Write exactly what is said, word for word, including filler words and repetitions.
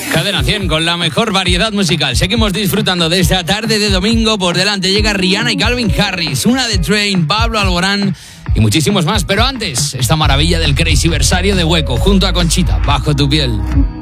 Cadena cien con la mejor variedad musical. Seguimos disfrutando de esta tarde de domingo. Por delante llega Rihanna y Calvin Harris, una de Train, Pablo Alborán y muchísimos más. Pero antes, esta maravilla del Crazy Versario de Hueco junto a Conchita, Bajo tu piel.